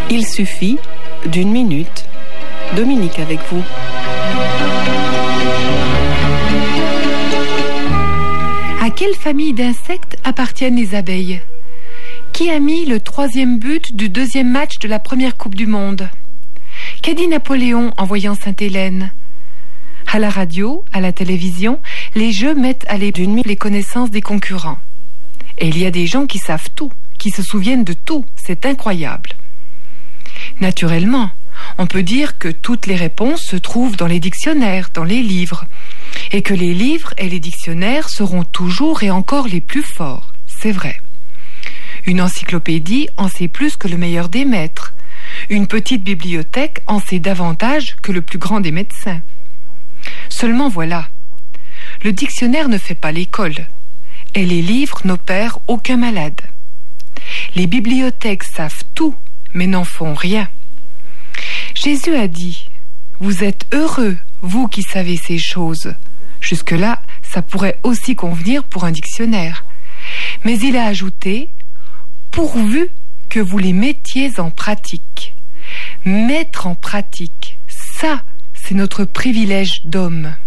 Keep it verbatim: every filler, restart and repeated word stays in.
Il suffit d'une minute. Dominique avec vous. À quelle famille d'insectes appartiennent les abeilles? Qui a mis le troisième but du deuxième match de la première Coupe du Monde? Qu'a dit Napoléon en voyant Sainte-Hélène? À la radio, à la télévision, les jeux mettent à l'épreuve les connaissances des concurrents. Et il y a des gens qui savent tout, qui se souviennent de tout. C'est incroyable. Naturellement, on peut dire que toutes les réponses se trouvent dans les dictionnaires, dans les livres, et que les livres et les dictionnaires seront toujours et encore les plus forts. C'est vrai. Une encyclopédie en sait plus que le meilleur des maîtres. Une petite bibliothèque en sait davantage que le plus grand des médecins. Seulement voilà, le dictionnaire ne fait pas l'école, et les livres n'opèrent aucun malade. Les bibliothèques savent tout, mais n'en font rien. Jésus a dit, « Vous êtes heureux, vous qui savez ces choses. » Jusque-là, ça pourrait aussi convenir pour un dictionnaire. Mais il a ajouté, « Pourvu que vous les mettiez en pratique. » Mettre en pratique, ça, c'est notre privilège d'homme.